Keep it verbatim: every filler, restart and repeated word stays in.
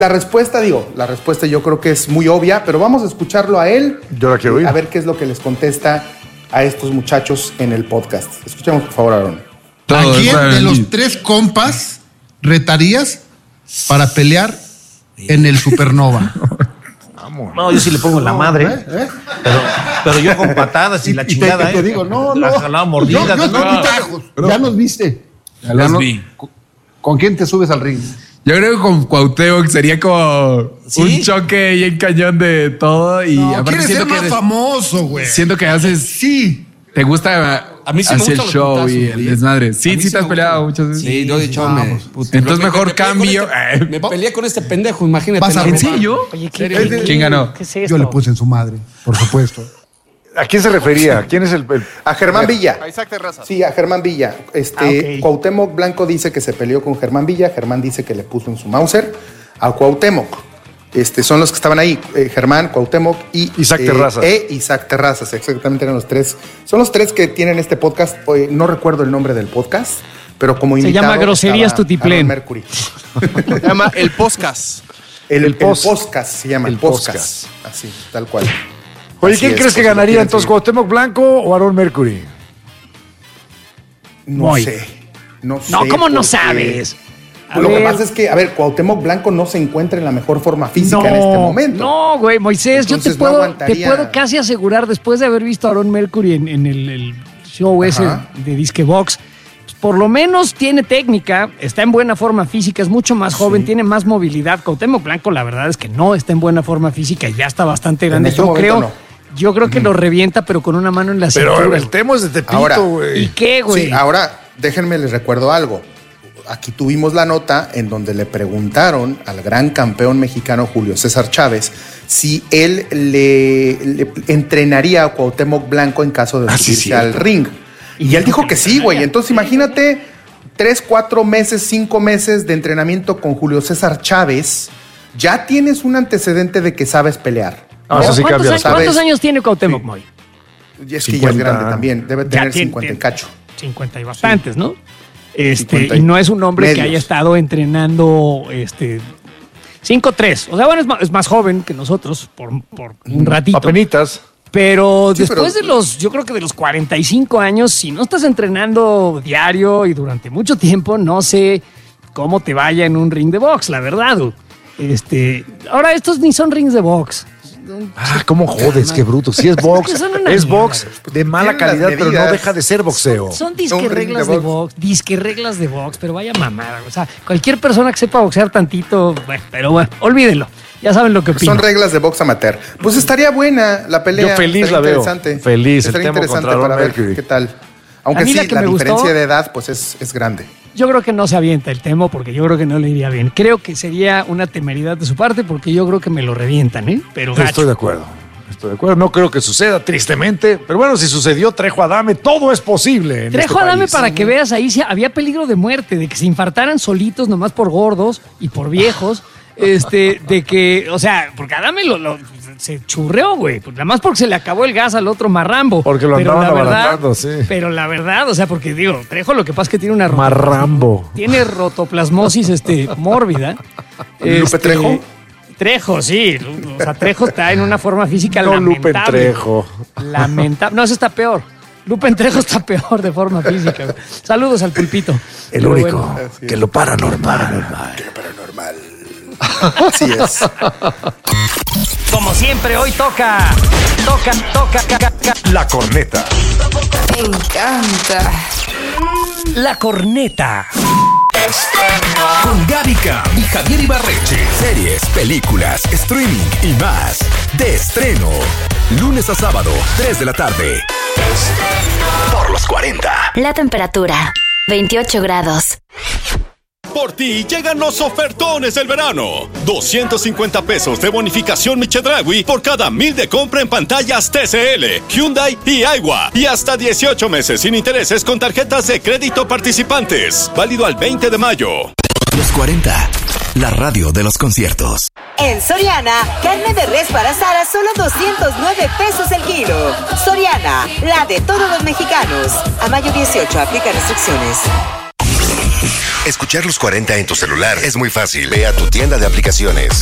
La respuesta, digo, la respuesta yo creo que es muy obvia, pero vamos a escucharlo a él. Yo la quiero oír. A ver qué es lo que les contesta a estos muchachos en el podcast. Escuchemos, por favor, Aaron. ¿A quién de los tres compas retarías para pelear en el Supernova? No, yo sí le pongo la madre. ¿Eh? ¿Eh? Pero, pero yo con patadas y, y la chingada. Te, te, te digo, no, la no. jalada mordida. Yo, yo estoy muy lejos. Ya nos viste. Ya los vi. ¿Con quién te subes al ring? Yo creo que con Cuauhtémoc sería como ¿Sí? un choque y en cañón de todo. Y No, aparte quieres ser siento que más eres- famoso, güey. siento que haces. Sí. Te gusta A mí sí me hacer gustan el los show putazos, y el güey. desmadre. Sí, A mí sí sí te has me peleado gustan. muchas veces. Sí, yo he dicho, Vamos. me, puta, Entonces me- mejor me peleé con cambio. este- me peleé con este pendejo, imagínate. Vas a no, ¿En robar. serio? Oye, ¿qué, ¿Serio? qué- ¿Quién ganó? ¿Qué es esto? Yo le puse en su madre, por supuesto. ¿A quién se refería? ¿Quién es el...? el... A Germán Villa. A Isaac Terrazas. Sí, a Germán Villa. Este, Ah, ok. Cuauhtémoc Blanco dice que se peleó con Germán Villa. Germán dice que le puso en su Mauser a Cuauhtémoc. Este, son los que estaban ahí, eh, Germán, Cuauhtémoc y Isaac eh, Terrazas. E Isaac Terrazas, exactamente eran los tres. Son los tres que tienen este podcast. Hoy no recuerdo el nombre del podcast, pero como Se invitado llama Groserías estaba Tutiplén. Aaron Mercury. Se llama El Podcast. El, El el post- podcast se llama, el el podcast. Así, tal cual. Oye, Así ¿quién es, crees que pues, lo ganaría quieren entonces, seguir. Cuauhtémoc Blanco o Aaron Mercury? No Muy. sé. No, sé No, ¿cómo no porque- sabes? A Lo que ver. pasa es que, a ver, Cuauhtémoc Blanco no se encuentra en la mejor forma física no, en este momento. No, güey, Moisés, yo Entonces, te no puedo, te aguantaría. puedo casi asegurar, después de haber visto a Aaron Mercury en, en el, el show ese Ajá. de Disque Box, pues, por lo menos tiene técnica, está en buena forma física, es mucho más joven, tiene más movilidad. Cuauhtémoc Blanco, la verdad es que no está en buena forma física y ya está bastante grande. este Yo momento creo, no. yo creo que lo revienta, pero con una mano en la Pero cintura. el tema es de Tepito, Ahora, ¿Y güey. qué, güey? Sí, ahora déjenme les recuerdo algo. Aquí tuvimos la nota en donde le preguntaron al gran campeón mexicano Julio César Chávez si él le, le entrenaría a Cuauhtémoc Blanco en caso de Ah, sí, subirse al cierto. ring. Y, él dijo que sí, güey. Entonces imagínate tres, cuatro meses, cinco meses de entrenamiento con Julio César Chávez. Ya tienes un antecedente de que sabes pelear. No, Pero eso sí ¿cuántos, cambia. años, ¿Cuántos ¿sabes? años tiene Cuauhtémoc, Moy? Y es que ya es cincuenta. grande también. Debe Ya tener tiene- cincuenta y tiene- cacho. cincuenta y bastantes, ¿no? Este, cincuenta y y no es un hombre que medios. haya estado entrenando este cinco tres. O sea, bueno, es más, es más joven que nosotros por, por un ratito. Apenitas. Pero Sí, después pero- de los, yo creo que de los cuarenta y cinco años, si no estás entrenando diario y durante mucho tiempo, no sé cómo te vaya en un ring de box, la verdad. güey. Este, ahora estos ni son rings de box. Ah, ¿cómo jodes? Qué bruto. Si es box, que son una es mierda. box de mala Tienen las calidad, pero no medidas. deja de ser boxeo. Son Un disque ring reglas de de box. box, disque reglas de box, pero vaya mamada. O sea, cualquier persona que sepa boxear tantito, bueno, pero bueno, olvídenlo. Ya saben lo que opino. Son reglas de box amateur. Pues estaría buena la pelea. Yo feliz estaría la veo. interesante. Feliz, el Estaría tema interesante contra para Aaron ver Mercury. qué tal. Aunque A mí sí, la la, que me diferencia gustó- de edad pues es, es grande. Yo creo que no se avienta el tema porque yo creo que no le iría bien. Creo que sería una temeridad de su parte porque yo creo que me lo revientan, ¿eh? Pero gacho. Estoy de acuerdo. Estoy de acuerdo. No creo que suceda, tristemente. Pero bueno, si sucedió, Trejo Adame, todo es posible. En Trejo este Adame país. para que veas ahí, si había peligro de muerte, de que se infartaran solitos nomás por gordos y por viejos. Este, de que, o sea, porque Adame lo, lo- se churreó, güey. Pues nada más porque se le acabó el gas al otro marrambo. Porque lo Pero andaban la verdad- abaratando, sí. Pero la verdad, o sea, porque digo, Trejo lo que pasa es que tiene una Marrambo. Tiene rotoplasmosis este, mórbida. ¿Lupe Este, Trejo? Trejo, sí. O sea, Trejo está en una forma física No, lamentable. Lupe Trejo. Lamentable. No, eso está peor. Lupe Trejo está peor de forma física. güey. Saludos al pulpito. El Pero único bueno. que lo paranormal. Paranormal. Así es. Como siempre, hoy toca. Toca, toca, ca- ca- ca- La corneta. Me encanta. La corneta. Con Gaby Cam y Javier Ibarreche. Series, películas, streaming y más. De estreno. Lunes a sábado, tres de la tarde. Por los cuarenta. La temperatura, veintiocho grados. Por ti llegan los ofertones del verano. doscientos cincuenta pesos de bonificación Chedraui por cada mil de compra en pantallas T C L, Hyundai y Aiwa. Y hasta dieciocho meses sin intereses con tarjetas de crédito participantes. Válido al veinte de mayo. Los cuarenta. La radio de los conciertos. En Soriana, carne de res para asar a solo doscientos nueve pesos el kilo. Soriana, la de todos los mexicanos. A mayo dieciocho, aplica restricciones. Escuchar los cuarenta en tu celular es muy fácil. Ve a tu tienda de aplicaciones.